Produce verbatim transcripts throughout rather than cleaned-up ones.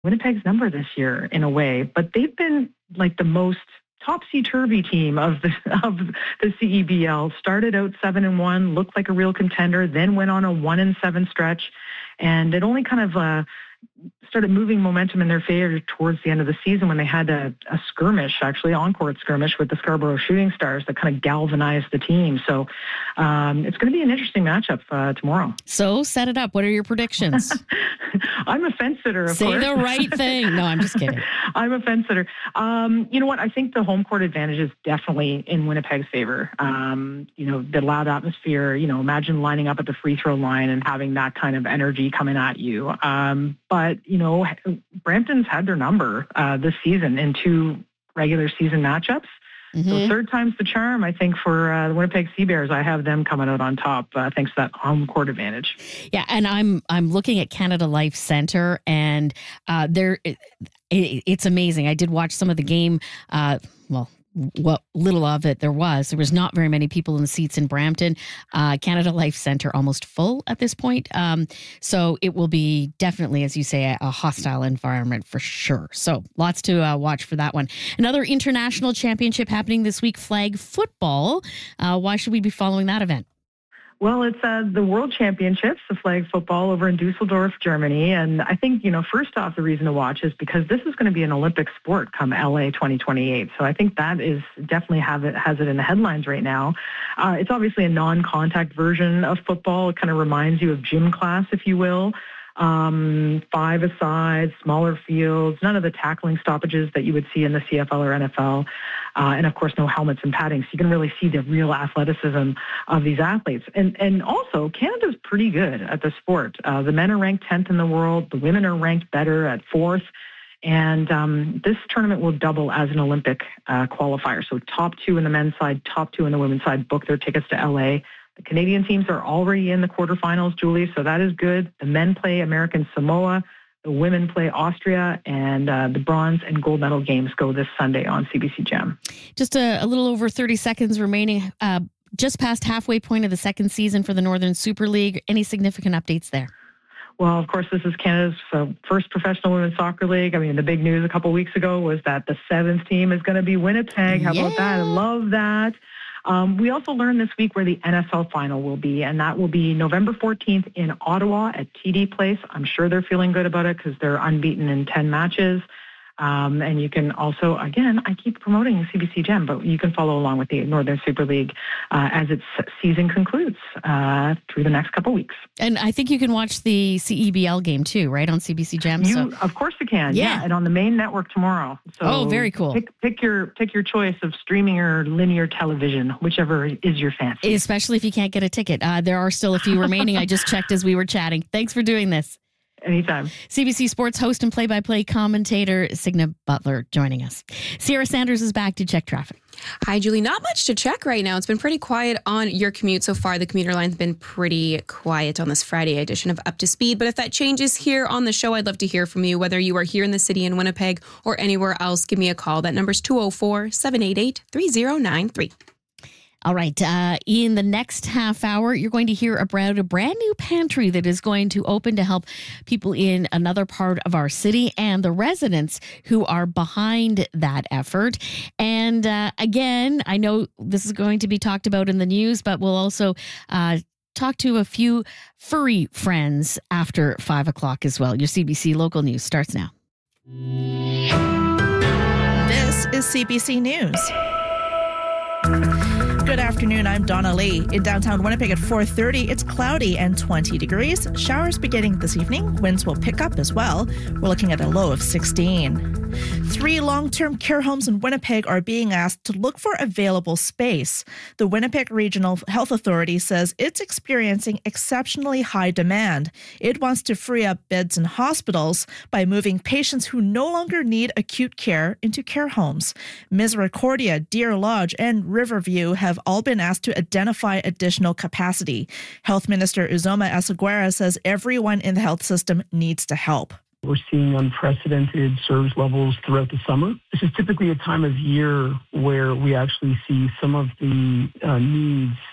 Winnipeg's number this year in a way, but they've been like the most topsy-turvy team of the of the C E B L. Started out seven and one, looked like a real contender, then went on a one and seven stretch, and it only kind of uh, started moving momentum in their favor towards the end of the season when they had a, a skirmish, actually on-court skirmish with the Scarborough Shooting Stars that kind of galvanized the team. So um, it's going to be an interesting matchup uh, tomorrow. So set it up. What are your predictions? I'm a fence sitter, of Say course. the right thing. No, I'm just kidding. I'm a fence sitter. Um, you know what? I think the home court advantage is definitely in Winnipeg's favor. Um, you know, the loud atmosphere, you know, imagine lining up at the free throw line and having that kind of energy coming at you. Um, but, you know, Brampton's had their number uh, this season in two regular season matchups. Mm-hmm. So third time's the charm, I think, for uh, the Winnipeg Sea Bears. I have them coming out on top uh, thanks to that home court advantage. Yeah, and I'm I'm looking at Canada Life Centre, and uh, there it, it's amazing. I did watch some of the game. Uh, well. What little of it there was. There was not very many people in the seats in Brampton. Uh, Canada Life Centre almost full at this point. Um, so it will be definitely, as you say, a, a hostile environment for sure. So lots to uh, watch for that one. Another international championship happening this week, flag football. Uh, why should we be following that event? Well, it's uh, the World Championships of flag football over in Dusseldorf, Germany. And I think, you know, first off, the reason to watch is because this is going to be an Olympic sport come L A twenty twenty-eight. So I think that is definitely have it, has it in the headlines right now. Uh, it's obviously a non-contact version of football. It kind of reminds you of gym class, if you will. Um, five aside, smaller fields, none of the tackling stoppages that you would see in the C F L or N F L. Uh, and of course, no helmets and padding. So you can really see the real athleticism of these athletes. And and also, Canada's pretty good at the sport. Uh, the men are ranked tenth in the world. The women are ranked better at fourth. And um, this tournament will double as an Olympic uh, qualifier. So top two in the men's side, top two in the women's side book their tickets to L A. The Canadian teams are already in the quarterfinals, Julie, so that is good. The men play American Samoa. The women play Austria, and uh, the bronze and gold medal games go this Sunday on C B C Gem. Just a, a little over thirty seconds remaining. Uh, just past halfway point of the second season for the Northern Super League. Any significant updates there? Well, of course, this is Canada's uh, first professional women's soccer league. I mean, the big news a couple weeks ago was that the seventh team is going to be Winnipeg. How yeah. about that? I love that. Um, we also learned this week where the N F L final will be, and that will be November fourteenth in Ottawa at T D Place. I'm sure they're feeling good about it because they're unbeaten in ten matches. Um, and you can also, again, I keep promoting C B C Gem, but you can follow along with the Northern Super League uh, as its season concludes uh, through the next couple weeks. And I think you can watch the C E B L game too, right, on C B C Gem? You, so. Of course you can, yeah. yeah, and on the main network tomorrow. So oh, very cool. Pick, pick your pick your choice of streaming or linear television, whichever is your fancy. Especially if you can't get a ticket. Uh, there are still a few remaining. I just checked as we were chatting. Thanks for doing this. Anytime. C B C Sports host and play-by-play commentator Signa Butler joining us. Sierra Sanders is back to check traffic. Hi, Julie. Not much to check right now. It's been pretty quiet on your commute so far. The commuter line's been pretty quiet on this Friday edition of Up to Speed. But if that changes here on the show, I'd love to hear from you. Whether you are here in the city in Winnipeg or anywhere else, give me a call. That number's two oh four, seven eight eight, three oh nine three. All right. Uh, in the next half hour, you're going to hear about a brand new pantry that is going to open to help people in another part of our city and the residents who are behind that effort. And uh, again, I know this is going to be talked about in the news, but we'll also uh, talk to a few furry friends after five o'clock as well. Your C B C local news starts now. This is C B C News. Good afternoon, I'm Donna Lee. In downtown Winnipeg at four thirty, it's cloudy and twenty degrees. Showers beginning this evening. Winds will pick up as well. We're looking at a low of sixteen. Three long-term care homes in Winnipeg are being asked to look for available space. The Winnipeg Regional Health Authority says it's experiencing exceptionally high demand. It wants to free up beds in hospitals by moving patients who no longer need acute care into care homes. Misericordia, Deer Lodge, and Riverview have all been asked to identify additional capacity. Health Minister Uzoma Asaguera says everyone in the health system needs to help. We're seeing unprecedented service levels throughout the summer. This is typically a time of year where we actually see some of the uh, needs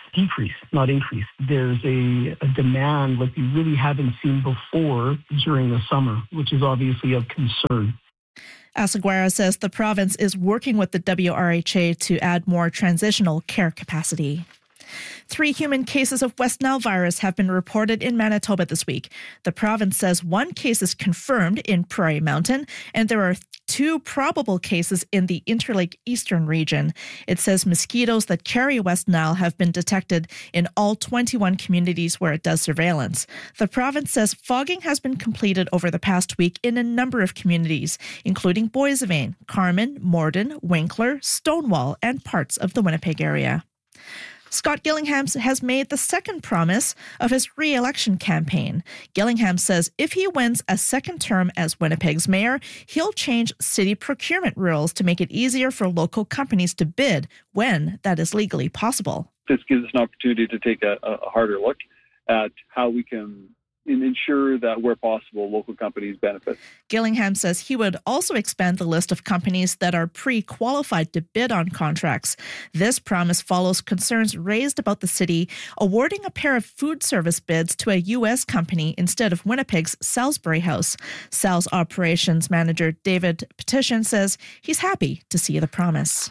decrease, not increase. There's a, a demand like we really haven't seen before during the summer, which is obviously of concern. Asaguara says the province is working with the W R H A to add more transitional care capacity. Three human cases of West Nile virus have been reported in Manitoba this week. The province says one case is confirmed in Prairie Mountain, and there are two probable cases in the Interlake Eastern region. It says mosquitoes that carry West Nile have been detected in all twenty-one communities where it does surveillance. The province says fogging has been completed over the past week in a number of communities, including Boissevain, Carman, Morden, Winkler, Stonewall, and parts of the Winnipeg area. Scott Gillingham has made the second promise of his re-election campaign. Gillingham says if he wins a second term as Winnipeg's mayor, he'll change city procurement rules to make it easier for local companies to bid when that is legally possible. This gives us an opportunity to take a, a harder look at how we can ensure that where possible, local companies benefit. Gillingham says he would also expand the list of companies that are pre-qualified to bid on contracts. This promise follows concerns raised about the city awarding a pair of food service bids to a U S company instead of Winnipeg's Salisbury House. Sal's operations manager David Petition says he's happy to see the promise.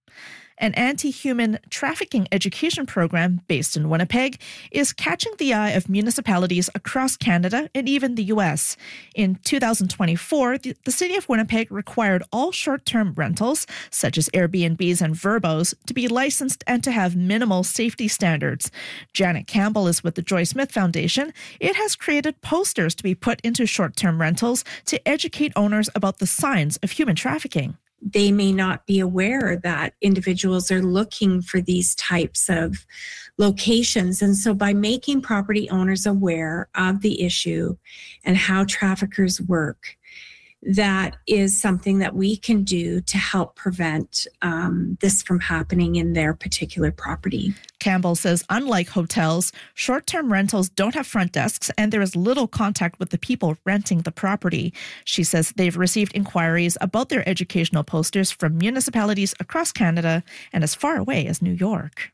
An anti-human trafficking education program based in Winnipeg is catching the eye of municipalities across Canada and even the U S. In two thousand twenty-four, the, the City of Winnipeg required all short-term rentals, such as Airbnbs and Verbos, to be licensed and to have minimal safety standards. Janet Campbell is with the Joy Smith Foundation. It has created posters to be put into short-term rentals to educate owners about the signs of human trafficking. They may not be aware that individuals are looking for these types of locations. And so by making property owners aware of the issue and how traffickers work, that is something that we can do to help prevent um, this from happening in their particular property. Campbell says unlike hotels, short-term rentals don't have front desks and there is little contact with the people renting the property. She says they've received inquiries about their educational posters from municipalities across Canada and as far away as New York.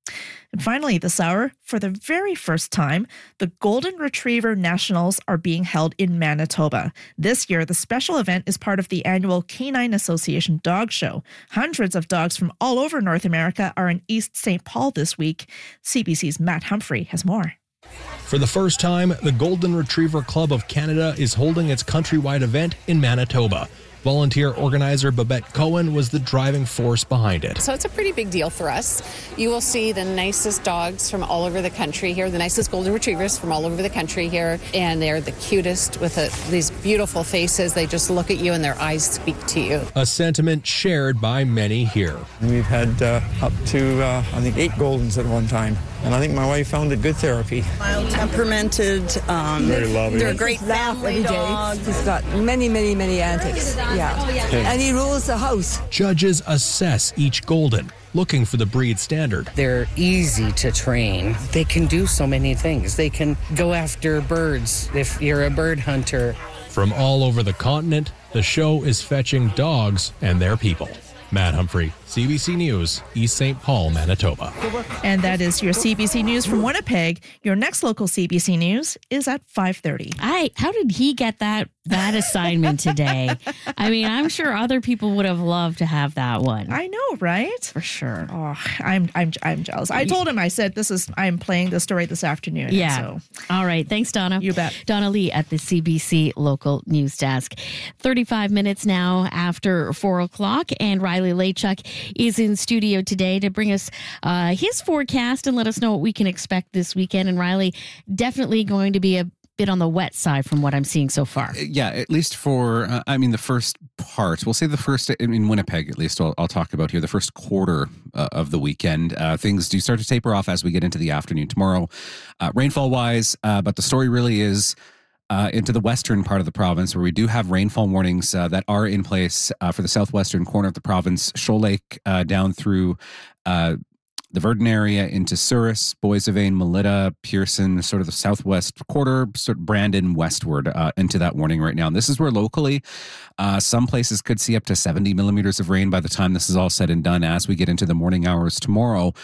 And finally, this hour, for the very first time, the Golden Retriever Nationals are being held in Manitoba. This year, the special event is part of the annual Canine Association Dog Show. Hundreds of dogs from all over North America are in East Saint Paul this week. C B C's Matt Humphrey has more. For the first time, the Golden Retriever Club of Canada is holding its countrywide event in Manitoba. Volunteer organizer Babette Cohen was the driving force behind it. So it's a pretty big deal for us. You will see the nicest dogs from all over the country here, the nicest golden retrievers from all over the country here, and they're the cutest with a, these beautiful faces. They just look at you and their eyes speak to you. A sentiment shared by many here. We've had uh, up to, uh, I think, eight Goldens at one time. And I think my wife found it good therapy. Mild temperamented. Um, Very lovely. They're a great family dog. He's got many, many, many antics. Yeah. And he rules the house. Judges assess each Golden, looking for the breed standard. They're easy to train. They can do so many things. They can go after birds if you're a bird hunter. From all over the continent, the show is fetching dogs and their people. Matt Humphrey, C B C News, East Saint Paul, Manitoba. And that is your C B C News from Winnipeg. Your next local C B C News is at five thirty. I, how did he get that that assignment today? I mean, I'm sure other people would have loved to have that one. I know, right? For sure. Oh, I'm I'm I'm jealous. I told him, I said, this is I'm playing the story this afternoon. Yeah. So. All right. Thanks, Donna. You bet. Donna Lee at the C B C local news desk. thirty-five minutes now after four o'clock, and Riley Lachuk is in studio today to bring us uh, his forecast and let us know what we can expect this weekend. And Riley, definitely going to be a bit on the wet side from what I'm seeing so far. Yeah, at least for, uh, I mean, the first part, we'll say the first, in Winnipeg at least, I'll, I'll talk about here, the first quarter uh, of the weekend. Uh, things do start to taper off as we get into the afternoon tomorrow, uh, rainfall-wise, uh, but the story really is Uh, into the western part of the province, where we do have rainfall warnings uh, that are in place uh, for the southwestern corner of the province, Shoal Lake uh, down through uh, the Verdun area into Souris, Boissevain, Melita, Pearson, sort of the southwest quarter, sort of Brandon westward uh, into that warning right now. And this is where locally uh, some places could see up to seventy millimeters of rain by the time this is all said and done as we get into the morning hours tomorrow.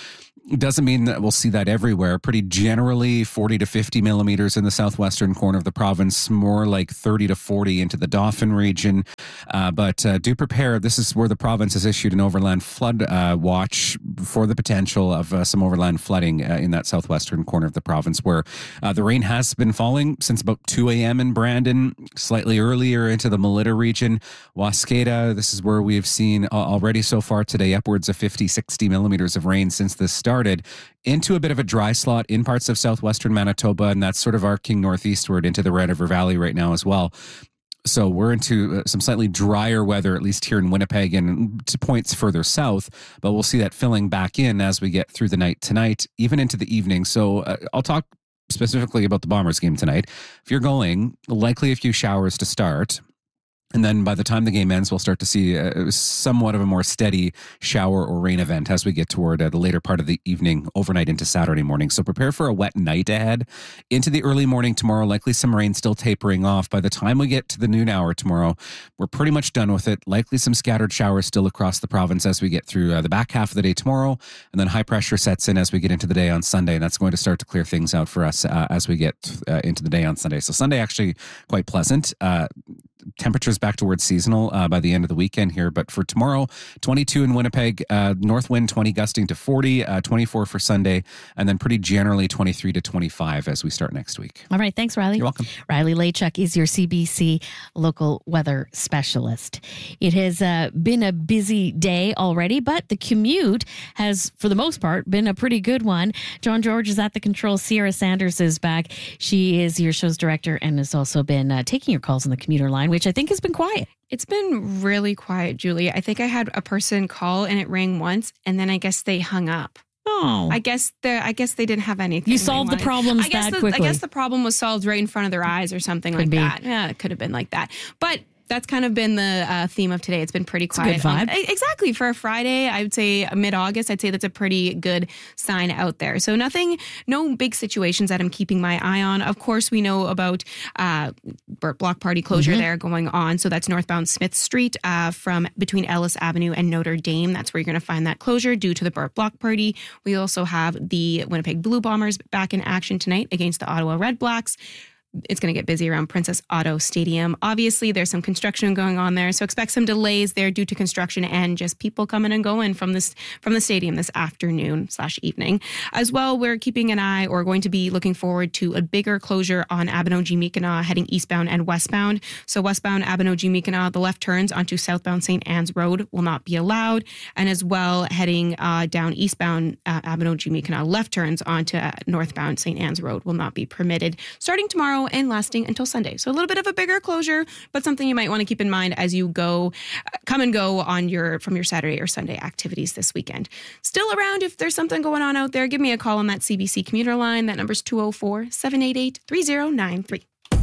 doesn't mean that we'll see that everywhere. Pretty generally forty to fifty millimeters in the southwestern corner of the province, more like thirty to forty into the Dauphin region. Uh, but uh, do prepare. This is where the province has issued an overland flood uh, watch for the potential of uh, some overland flooding uh, in that southwestern corner of the province, where uh, the rain has been falling since about two a.m. in Brandon, slightly earlier into the Melita region. Wascada, this is where we've seen uh, already so far today upwards of fifty, sixty millimeters of rain since this started. Started into a bit of a dry slot in parts of southwestern Manitoba, and that's sort of arcing northeastward into the Red River Valley right now as well. So we're into some slightly drier weather, at least here in Winnipeg and to points further south, but we'll see that filling back in as we get through the night tonight, even into the evening. So uh, I'll talk specifically about the Bombers game tonight. If you're going, likely a few showers to start. And then by the time the game ends, we'll start to see uh, somewhat of a more steady shower or rain event as we get toward uh, the later part of the evening, overnight into Saturday morning. So prepare for a wet night ahead. Into the early morning tomorrow, likely some rain still tapering off. By the time we get to the noon hour tomorrow, we're pretty much done with it. Likely some scattered showers still across the province as we get through uh, the back half of the day tomorrow. And then high pressure sets in as we get into the day on Sunday. And that's going to start to clear things out for us uh, as we get uh, into the day on Sunday. So Sunday actually quite pleasant. Uh, temperatures back towards seasonal uh, by the end of the weekend here. But for tomorrow, twenty-two in Winnipeg, uh, north wind twenty gusting to forty, uh, twenty-four for Sunday, and then pretty generally twenty-three to twenty-five as we start next week. All right. Thanks, Riley. You're welcome. Riley Lachuk is your C B C local weather specialist. It has uh, been a busy day already, but the commute has, for the most part, been a pretty good one. John George is at the controls. Sierra Sanders is back. She is your show's director and has also been uh, taking your calls on the commuter line, which I think has been quiet. It's been really quiet, Julie. I think I had a person call and it rang once, and then I guess they hung up. Oh, I guess the I guess they didn't have anything. You solved the problems I guess that the, quickly. I guess the problem was solved right in front of their eyes or something Could like be. that. Yeah, it could have been like that. But that's kind of been the uh, theme of today. It's been pretty quiet. It's a good vibe. Um, exactly. For a Friday, I would say mid-August, I'd say that's a pretty good sign out there. So nothing, no big situations that I'm keeping my eye on. Of course, we know about uh, Burt Block Party closure mm-hmm. there going on. So that's northbound Smith Street uh, from between Ellis Avenue and Notre Dame. That's where you're going to find that closure due to the Burt Block Party. We also have the Winnipeg Blue Bombers back in action tonight against the Ottawa Red Blacks. It's going to get busy around Princess Auto Stadium. Obviously, there's some construction going on there, so expect some delays there due to construction and just people coming and going from this from the stadium this afternoon slash evening. As well, we're keeping an eye or going to be looking forward to a bigger closure on Abinogi-Mi'kmaq heading eastbound and westbound. So westbound Abinogi-Mi'kmaq, the left turns onto southbound Saint Anne's Road will not be allowed, and as well heading uh, down eastbound uh, Abinogi-Mi'kmaq left turns onto uh, northbound Saint Anne's Road will not be permitted starting tomorrow and lasting until Sunday. So a little bit of a bigger closure, but something you might want to keep in mind as you go, come and go on your from your Saturday or Sunday activities this weekend. Still around, if there's something going on out there, give me a call on that C B C commuter line. That number's two oh four, seven eight eight, three oh nine three.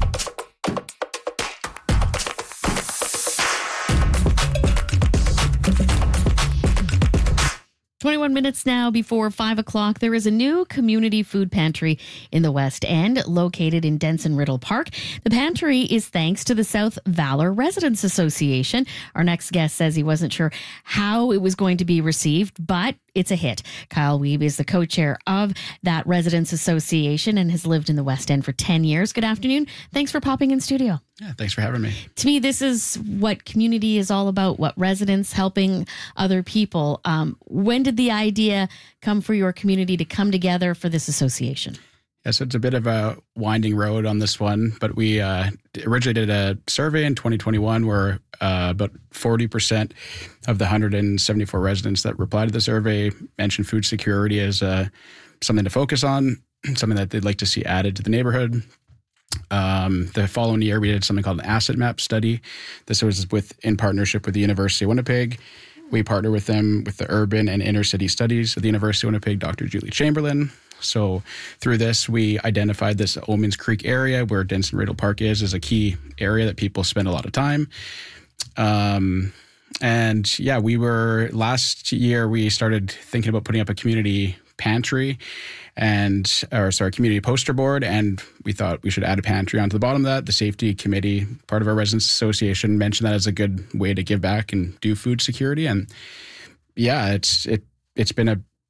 twenty-one minutes now before five o'clock. There is a new community food pantry in the West End located in Denson Riddle Park. The pantry is thanks to the South Valor Residents Association. Our next guest says he wasn't sure how it was going to be received, but it's a hit. Kyle Wiebe is the co-chair of that Residents Association and has lived in the West End for ten years. Good afternoon. Thanks for popping in studio. Yeah, thanks for having me. To me, this is what community is all about, what residents helping other people. Um, when did the idea come for your community to come together for this association? Yeah, so it's a bit of a winding road on this one, but we uh, originally did a survey in twenty twenty-one where uh, about forty percent of the one hundred seventy-four residents that replied to the survey mentioned food security as uh, something to focus on, something that they'd like to see added to the neighborhood. Um, the following year, we did something called an asset map study. This was with in partnership with the University of Winnipeg. We partner with them with the urban and inner city studies of the University of Winnipeg, Doctor Julie Chamberlain. So through this, we identified this Omens Creek area where Denson Riddle Park is, as a key area that people spend a lot of time. Um, and yeah, we were, last year, we started thinking about putting up a community pantry and, or sorry, community poster board. And we thought we should add a pantry onto the bottom of that. The safety committee, part of our residents association, mentioned that as a good way to give back and do food security. And yeah, it's, it, it's been a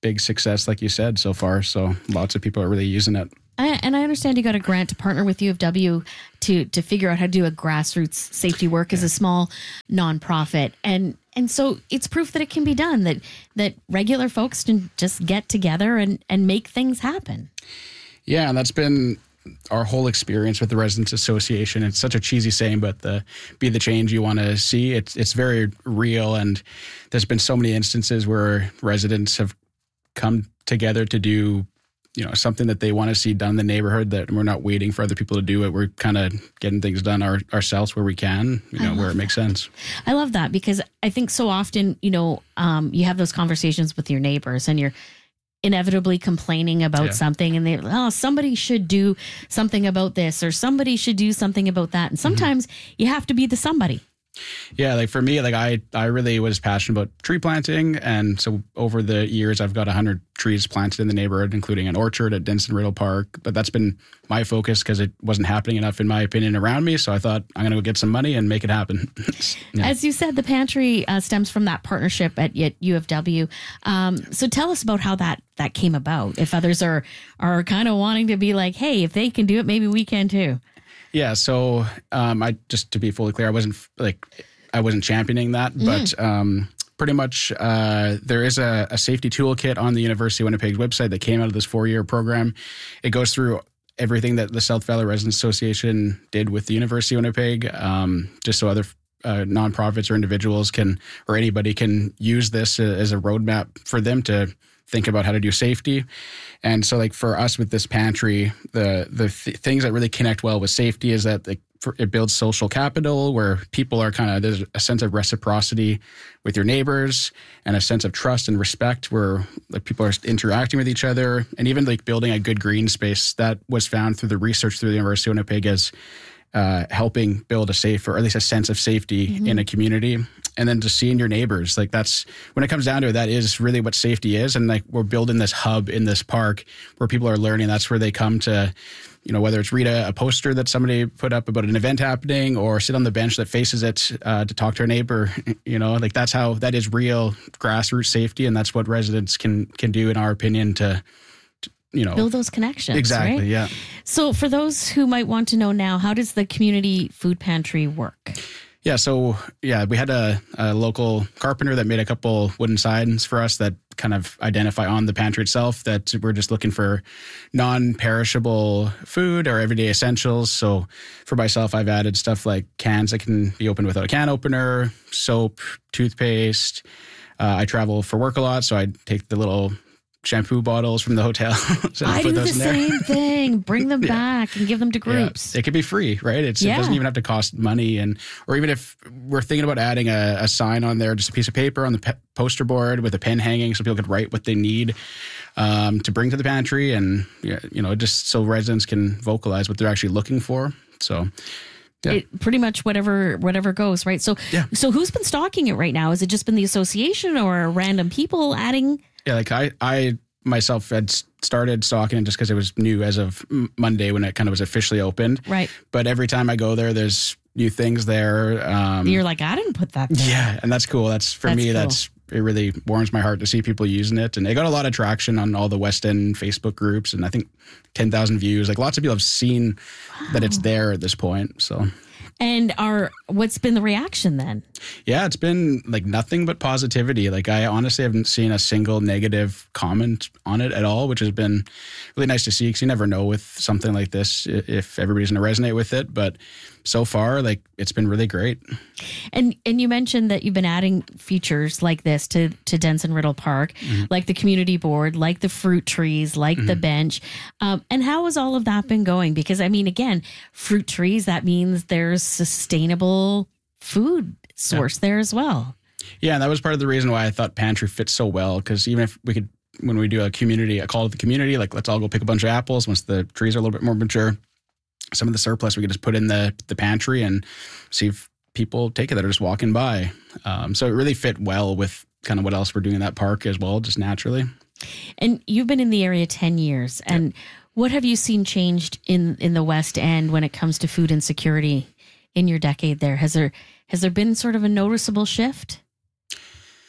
big success, like you said, so far. So lots of people are really using it. I, and I understand you got a grant to partner with U of W to to figure out how to do a grassroots safety work yeah. as a small nonprofit. And and so it's proof that it can be done, that that regular folks can just get together and, and make things happen. Yeah, and that's been our whole experience with the Residents Association. It's such a cheesy saying, but the be the change you want to see. It's it's very real, and there's been so many instances where residents have come together to do, you know, something that they want to see done in the neighborhood, that we're not waiting for other people to do it. We're kind of getting things done our, ourselves where we can, you know, where it makes sense. I love that, because I think so often, you know, um, you have those conversations with your neighbors and you're inevitably complaining about yeah. something, and they, oh, somebody should do something about this, or somebody should do something about that. And sometimes mm-hmm. you have to be the somebody. Yeah, like for me, like I, I really was passionate about tree planting. And so over the years, I've got one hundred trees planted in the neighborhood, including an orchard at Denson Riddle Park. But that's been my focus because it wasn't happening enough, in my opinion, around me. So I thought, I'm going to go get some money and make it happen. yeah. As you said, the pantry uh, stems from that partnership at, at U of W. Um, so tell us about how that, that came about. If others are, are kind of wanting to be like, hey, if they can do it, maybe we can too. Yeah, so um, I just to be fully clear, I wasn't like I wasn't championing that, mm. but um, pretty much uh, there is a, a safety toolkit on the University of Winnipeg's website that came out of this four-year program. It goes through everything that the South Valley Residents Association did with the University of Winnipeg, um, just so other uh, nonprofits or individuals can, or anybody can use this as a roadmap for them to think about how to do safety. And so like for us with this pantry, the the th- things that really connect well with safety is that the, for, it builds social capital, where people are kind of, there's a sense of reciprocity with your neighbors and a sense of trust and respect, where like people are interacting with each other, and even like building a good green space that was found through the research through the University of Winnipeg as uh, helping build a safe, or at least a sense of safety mm-hmm. in a community. And then just seeing your neighbors, like that's, when it comes down to it, that is really what safety is. And like we're building this hub in this park where people are learning. That's where they come to, you know, whether it's read a, a poster that somebody put up about an event happening, or sit on the bench that faces it uh, to talk to a neighbor, you know, like that's how, that is real grassroots safety. And that's what residents can can do, in our opinion, to, to you know, build those connections. Exactly, right? Yeah. So for those who might want to know now, how does the community food pantry work? Yeah, so yeah, we had a, a local carpenter that made a couple wooden signs for us that kind of identify on the pantry itself that we're just looking for non-perishable food or everyday essentials. So for myself, I've added stuff like cans that can be opened without a can opener, soap, toothpaste. Uh, I travel for work a lot, so I take the little shampoo bottles from the hotel. so I put do those the in there. same thing. Bring them Yeah. back and give them to groups. Yeah. It could be free, right? It's, Yeah. It doesn't even have to cost money. And or even if we're thinking about adding a, a sign on there, just a piece of paper on the pe- poster board with a pen hanging, so people could write what they need um, to bring to the pantry, and you know, just so residents can vocalize what they're actually looking for. So. Yeah. It, pretty much whatever whatever goes, right? So, yeah. so who's been stocking it right now? Has it just been the association or random people adding? Yeah, like I, I myself had started stocking it just because it was new as of Monday when it kind of was officially opened. Right. But every time I go there, there's new things there. Um, You're like, I didn't put that there. Yeah, and that's cool. That's for That's me. cool. That's it. Really warms my heart to see people using it, and it got a lot of traction on all the West End Facebook groups, and I think ten thousand views. Like lots of people have seen wow. that it's there at this point. So. And are what's been the reaction then? Yeah, it's been like nothing but positivity. Like I honestly haven't seen a single negative comment on it at all, which has been really nice to see, because you never know with something like this if everybody's going to resonate with it. But so far, like it's been really great. And and you mentioned that you've been adding features like this to, to Denson Riddle Park, mm-hmm. like the community board, like the fruit trees, like mm-hmm. the bench. Um, and how has all of that been going? Because I mean, again, fruit trees, that means there's sustainable food source yeah. there as well. Yeah, and that was part of the reason why I thought pantry fits so well, because even if we could, when we do a community, a call to the community, like let's all go pick a bunch of apples once the trees are a little bit more mature, some of the surplus we could just put in the the pantry and see if people take it that are just walking by. Um, so it really fit well with kind of what else we're doing in that park as well, just naturally. And you've been in the area ten years. And yep. what have you seen changed in, in the West End when it comes to food insecurity in your decade there? Has there has there been sort of a noticeable shift?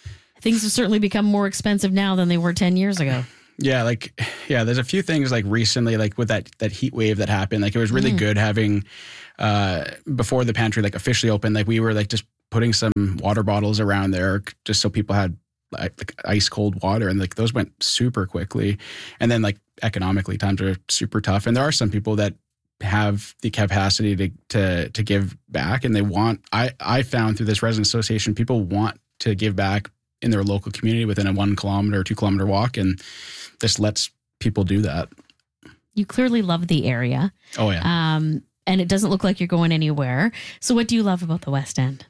things have certainly become more expensive now than they were ten years ago. Yeah, like, yeah, there's a few things like recently, like with that that heat wave that happened, like it was really mm. good having, uh, before the pantry like officially opened, like we were like just putting some water bottles around there just so people had like, like ice cold water, and like those went super quickly. And then like economically times are super tough. And there are some people that have the capacity to to to give back, and they want, I, I found through this resident association, people want to give back in their local community within a one kilometer or two kilometer walk, and this lets people do that. You clearly love the area. Oh yeah. Um, and it doesn't look like you're going anywhere. So what do you love about the West End?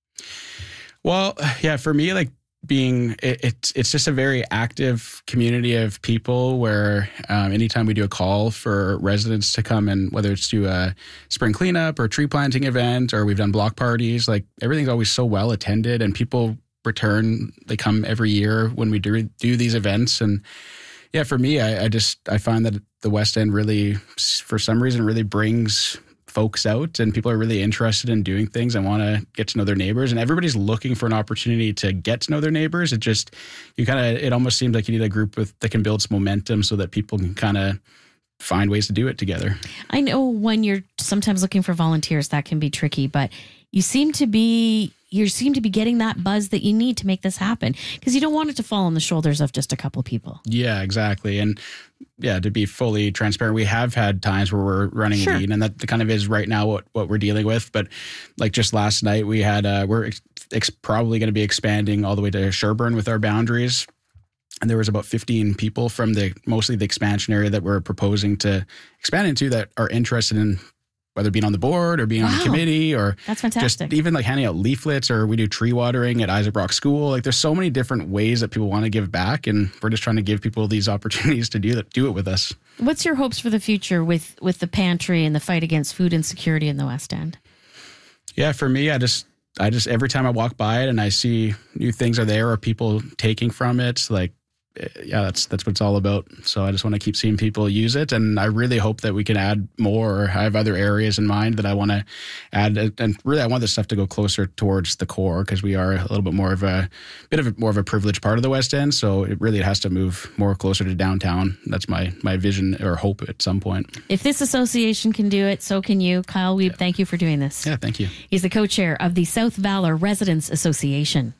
Well, yeah, for me, like being, it, it's it's just a very active community of people where um, anytime we do a call for residents to come and whether it's to a spring cleanup or tree planting event, or we've done block parties, like everything's always so well attended, and people return. They come every year when we do do these events. And yeah, for me, I, I just, I find that the West End really, for some reason, really brings folks out, and people are really interested in doing things and want to get to know their neighbors, and everybody's looking for an opportunity to get to know their neighbors. It just, you kind of, it almost seems like you need a group with that can build some momentum so that people can kind of find ways to do it together. I know when you're sometimes looking for volunteers, that can be tricky, but you seem to be you seem to be getting that buzz that you need to make this happen, because you don't want it to fall on the shoulders of just a couple people. Yeah, exactly. And yeah, to be fully transparent, we have had times where we're running sure. lean, and that kind of is right now what, what we're dealing with. But like just last night, we had, uh, we're ex- ex- probably going to be expanding all the way to Sherbourne with our boundaries. And there was about fifteen people from the mostly the expansion area that we're proposing to expand into that are interested in whether being on the board or being wow. on the committee, or that's fantastic. Just even like handing out leaflets, or we do tree watering at Isaac Brock School. Like there's so many different ways that people want to give back, and we're just trying to give people these opportunities to do that, do it with us. What's your hopes for the future with, with the pantry and the fight against food insecurity in the West End? Yeah, for me, I just, I just, every time I walk by it and I see new things are there or people taking from it, like, yeah, that's that's what it's all about. So I just want to keep seeing people use it, and I really hope that we can add more. I have other areas in mind that I want to add, and really I want this stuff to go closer towards the core, because we are a little bit more of a bit of a, more of a privileged part of the West End. So it really has to move more closer to downtown. That's my my vision or hope at some point. If this association can do it, so can you. Kyle Wiebe, yeah. Thank you for doing this. Yeah, thank you. He's the co-chair of the South Valor Residents Association.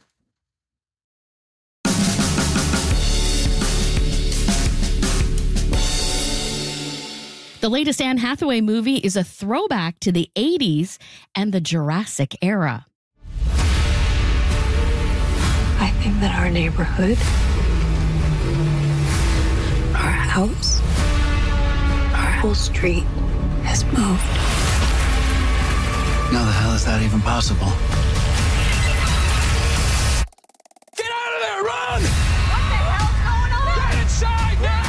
The latest Anne Hathaway movie is a throwback to the eighties and the Jurassic era. I think that our neighborhood, our house, our whole street has moved. How the hell is that even possible? Get out of there! Run! What the hell's going on? Get inside now!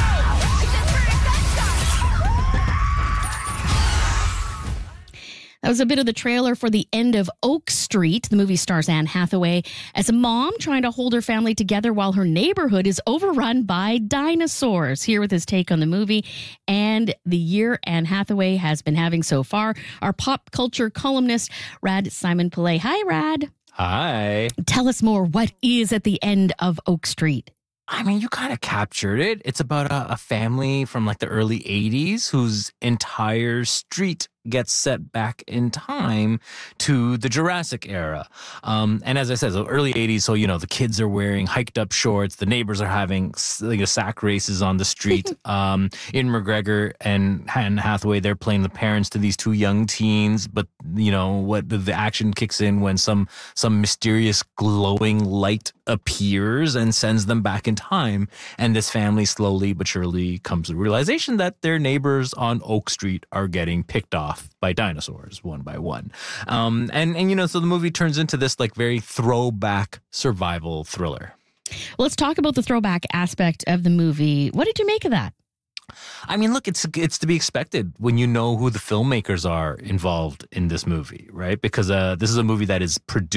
That was a bit of the trailer for The End of Oak Street. The movie stars Anne Hathaway as a mom trying to hold her family together while her neighborhood is overrun by dinosaurs. Here with his take on the movie and the year Anne Hathaway has been having so far, our pop culture columnist, Rad Simon-Pillay. Hi, Rad. Hi. Tell us more. What is at the end of Oak Street? I mean, you kind of captured it. It's about a, a family from like the early eighties whose entire street gets set back in time to the Jurassic era. Um, and as I said, the early eighties, so, you know, the kids are wearing hiked up shorts. The neighbors are having like, sack races on the street. um, in McGregor and Anne Hathaway, they're playing the parents to these two young teens. But, you know, what the, the action kicks in when some some mysterious glowing light appears and sends them back in time. And this family slowly but surely comes to the realization that their neighbors on Oak Street are getting picked off by dinosaurs one by one. Um, and, and, you know, so the movie turns into this like very throwback survival thriller. Well, let's talk about the throwback aspect of the movie. What did you make of that? I mean, look, it's it's to be expected when you know who the filmmakers are involved in this movie, right? Because uh, this is a movie that is produced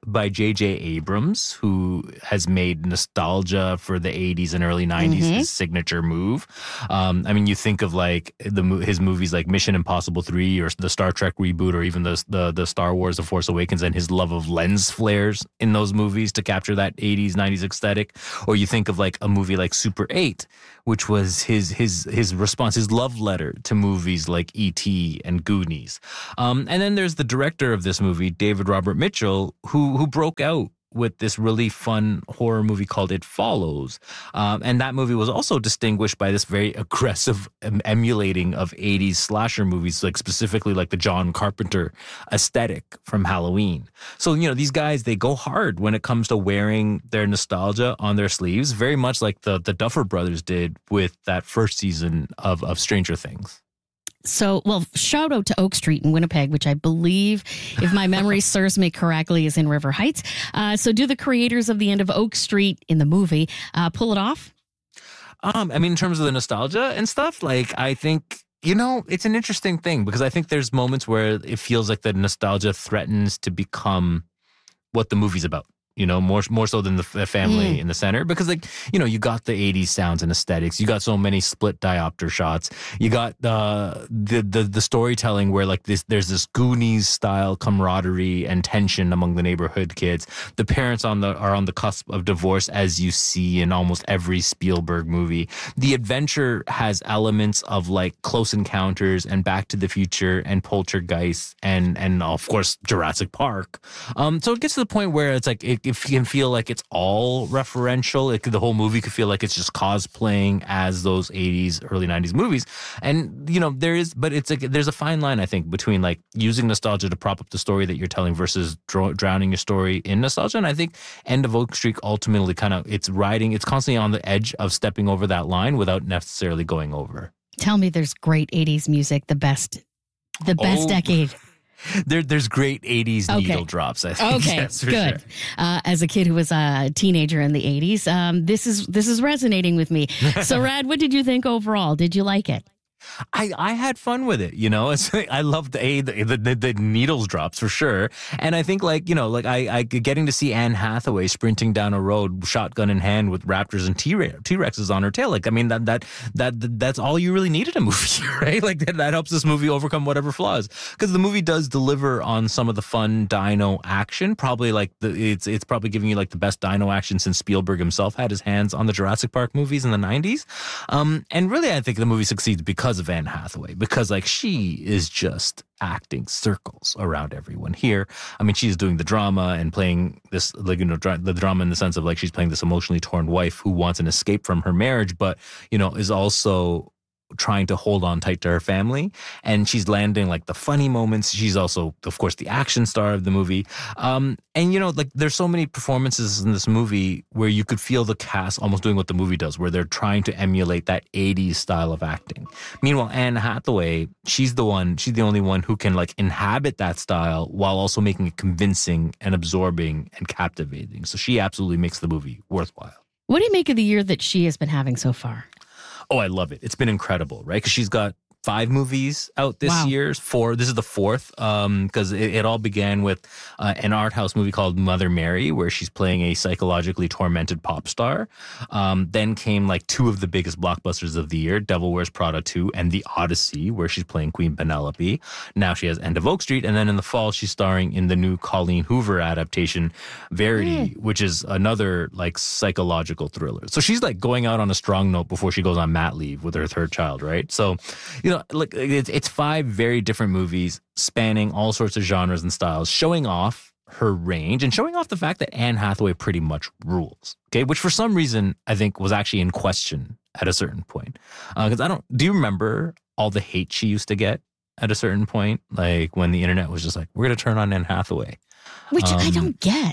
by J J Abrams, who has made nostalgia for the eighties and early nineties Mhm. his signature move. Um, I mean, you think of like the mo- his movies like Mission Impossible three or the Star Trek reboot or even the, the the Star Wars The Force Awakens and his love of lens flares in those movies to capture that eighties, nineties aesthetic. Or you think of like a movie like Super eight, which was his his his response, his love letter to movies like E T and Goonies. Um, and then there's the director of this movie, David Robert Mitchell, who who broke out with this really fun horror movie called It Follows. Um, and that movie was also distinguished by this very aggressive em- emulating of eighties slasher movies, like specifically like the John Carpenter aesthetic from Halloween. So, you know, these guys, they go hard when it comes to wearing their nostalgia on their sleeves, very much like the, the Duffer Brothers did with that first season of, of Stranger Things. So, well, shout out to Oak Street in Winnipeg, which I believe, if my memory serves me correctly, is in River Heights. Uh, so do the creators of the end of Oak Street in the movie uh, pull it off? Um, I mean, in terms of the nostalgia and stuff, like, I think, you know, it's an interesting thing because I think there's moments where it feels like the nostalgia threatens to become what the movie's about. You know, more more so than the, the family Mm. in the center, because like, you know, you got the eighties sounds and aesthetics. You got so many split diopter shots. You got uh, the the the storytelling where like this there's this Goonies style camaraderie and tension among the neighborhood kids. The parents on the are on the cusp of divorce, as you see in almost every Spielberg movie. The adventure has elements of like Close Encounters and Back to the Future and Poltergeist and and of course Jurassic Park. Um, so it gets to the point where it's like it, it can feel like it's all referential. It could, the whole movie could feel like it's just cosplaying as those eighties, early nineties movies. And you know there is, but it's like there's a fine line I think between like using nostalgia to prop up the story that you're telling versus dr- drowning your story in nostalgia. And I think End of Oak Street ultimately kind of it's riding, it's constantly on the edge of stepping over that line without necessarily going over. Tell me there's great eighties music, the best, the best Oh. decade. There, there's great eighties Okay. needle drops, I think. Okay, Yes, for good. sure. Uh, as a kid who was a teenager in the eighties, um, this is this is resonating with me. So, Rad, what did you think overall? Did you like it? I, I had fun with it, you know. It's like, I loved the, a the, the the needles drops for sure, and I think like you know like I, I getting to see Anne Hathaway sprinting down a road, shotgun in hand, with raptors and T Rexes on her tail. Like I mean that that that that's all you really need in a movie, right? Like that, that helps this movie overcome whatever flaws, because the movie does deliver on some of the fun dino action. Probably like the it's it's probably giving you like the best dino action since Spielberg himself had his hands on the Jurassic Park movies in the nineties. Um, and really, I think the movie succeeds because of Anne Hathaway, because like she is just acting circles around everyone here. I mean, she's doing the drama and playing this, like, you know, dra- the drama in the sense of like she's playing this emotionally torn wife who wants an escape from her marriage, but, you know, is also trying to hold on tight to her family. And she's landing like the funny moments. She's also, of course, the action star of the movie. Um, and, you know, like there's so many performances in this movie where you could feel the cast almost doing what the movie does, where they're trying to emulate that eighties style of acting. Meanwhile, Anne Hathaway, she's the one, she's the only one who can like inhabit that style while also making it convincing and absorbing and captivating. So she absolutely makes the movie worthwhile. What do you make of the year that she has been having so far? Oh, I love it. It's been incredible, right? Because she's got five movies out this Wow. year. Four. This is the fourth, um, because it, it all began with uh, an art house movie called Mother Mary, where she's playing a psychologically tormented pop star. Um, then came like two of the biggest blockbusters of the year, Devil Wears Prada two and The Odyssey, where she's playing Queen Penelope. Now she has End of Oak Street. And then in the fall, she's starring in the new Colleen Hoover adaptation, Verity, Mm. which is another like psychological thriller. So she's like going out on a strong note before she goes on mat leave with her third child, right? So, you know, like it's, it's five very different movies spanning all sorts of genres and styles, showing off her range and showing off the fact that Anne Hathaway pretty much rules. Okay, which for some reason I think was actually in question at a certain point. Because uh, I don't. Do you remember all the hate she used to get at a certain point, like when the internet was just like, "We're going to turn on Anne Hathaway," Which I Um, don't get.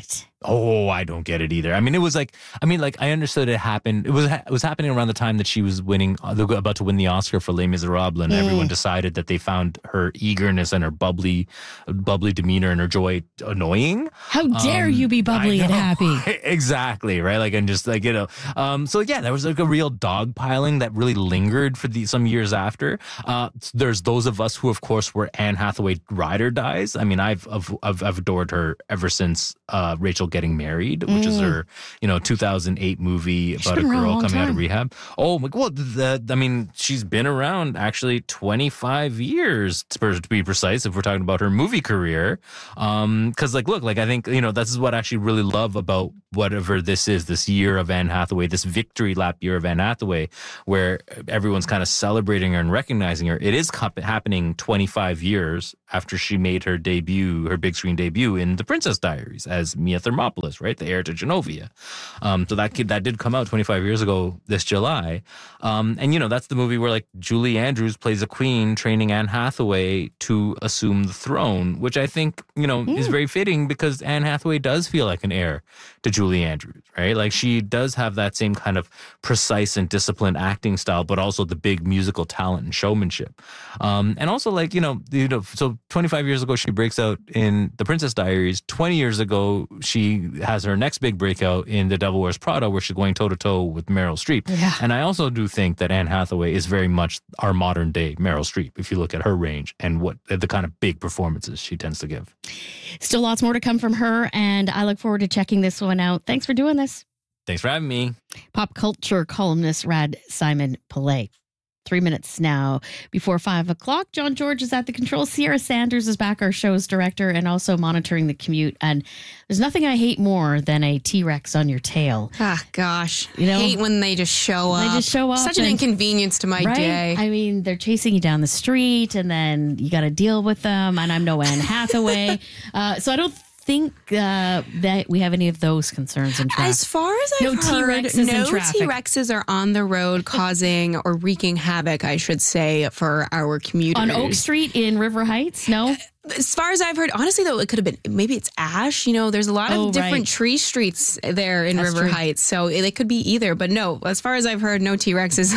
Oh, I don't get it either. I mean, it was like, I mean, like I understood it happened. It was it was happening around the time that she was winning, about to win the Oscar for Les Miserables, and mm. everyone decided that they found her eagerness and her bubbly, bubbly demeanor and her joy annoying. How dare um, you be bubbly and happy? Exactly, right? Like, and just like, you know, um, so yeah, there was like a real dogpiling that really lingered for the some years after. Uh, there's those of us who, of course, were Anne Hathaway ride or dies. I mean, I've I've, I've, I've adored her ever since uh, Rachel Getting Married, which mm. is her, you know, two thousand eight movie about a girl coming time. out of rehab. Oh my, well, the, I mean, she's been around actually twenty-five years to be precise, if we're talking about her movie career. Um, cause like, look, like, I think, you know, this is what I actually really love about whatever this is, this year of Anne Hathaway, this victory lap year of Anne Hathaway, where everyone's kind of celebrating her and recognizing her. It is happening twenty-five years after she made her debut, her big screen debut in The Princess Diaries as Mia Thermopolis, right? The heir to Genovia. Um, so that kid, that did come out twenty-five years ago this July. Um, and, you know, that's the movie where like Julie Andrews plays a queen training Anne Hathaway to assume the throne, which I think, you know, mm. is very fitting because Anne Hathaway does feel like an heir to Julie Andrews, right? Like she does have that same kind of precise and disciplined acting style, but also the big musical talent and showmanship. Um, and also like, you know, you know, so twenty-five years ago, she breaks out in The Princess Diaries. twenty years ago, she has her next big breakout in The Devil Wears Prada, where she's going toe to toe with Meryl Streep. Yeah. And I also do think that Anne Hathaway is very much our modern day Meryl Streep, if you look at her range and what the kind of big performances she tends to give. Still lots more to come from her, and I look forward to checking this one out. Thanks for doing this. Thanks for having me. Pop culture columnist Rad Simon Pillay. Three minutes now before five o'clock. John George is at the controls. Sierra Sanders is back, our show's director, and also monitoring the commute. And there's nothing I hate more than a T-Rex on your tail. Ah, gosh. You know, hate when they just show up. They just show up. Such an and, inconvenience to my right? day. I mean, they're chasing you down the street, and then you got to deal with them. And I'm no Anne Hathaway. uh, so I don't think uh, that we have any of those concerns in traffic. As far as I've no heard, T-Rexes no in traffic. T-Rexes are on the road causing or wreaking havoc, I should say, for our commuters. On Oak Street in River Heights? No? As far as I've heard, honestly, though, it could have been, maybe it's Ash. You know, there's a lot of oh, different right. tree streets there in That's River true. Heights. So it could be either. But no, as far as I've heard, no T-Rexes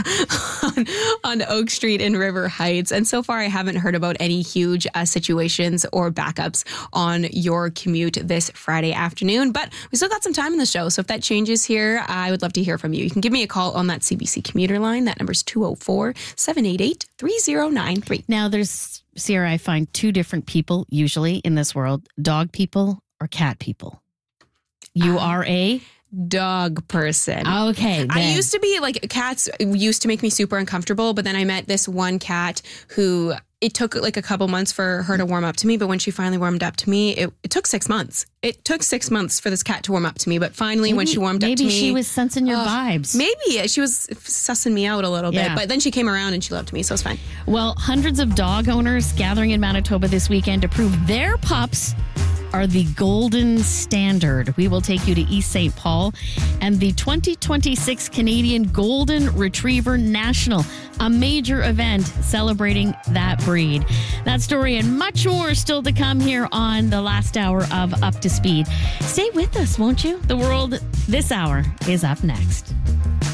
on, on Oak Street in River Heights. And so far, I haven't heard about any huge uh, situations or backups on your commute this Friday afternoon. But we still got some time in the show. So if that changes here, I would love to hear from you. You can give me a call on that C B C commuter line. That number's two oh four, seven eight eight, three oh nine three. Now, there's, Sierra, I find two different people usually in this world, dog people or cat people. You uh, are a dog person. Okay. Then. I used to be like, cats used to make me super uncomfortable, but then I met this one cat who, it took like a couple months for her to warm up to me, but when she finally warmed up to me, it, it took six months. It took six months for this cat to warm up to me, but finally maybe, when she warmed up to me... Maybe she was sensing your uh, vibes. Maybe. She was sussing me out a little yeah. bit, but then she came around and she loved me, so it's fine. Well, hundreds of dog owners gathering in Manitoba this weekend to prove their pups are the golden standard. We will take you to East Saint Paul and the twenty twenty-six Canadian Golden Retriever National, a major event celebrating that breed. That story and much more still to come here on the last hour of Up to Speed. Stay with us, won't you? The World This Hour is up next.